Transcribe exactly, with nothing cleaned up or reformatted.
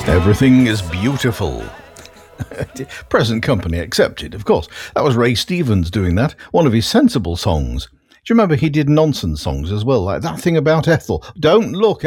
Everything is beautiful. Present company accepted, of course. That was Ray Stevens doing that, one of his sensible songs. Do you remember he did nonsense songs as well, like that thing about Ethel? Don't look,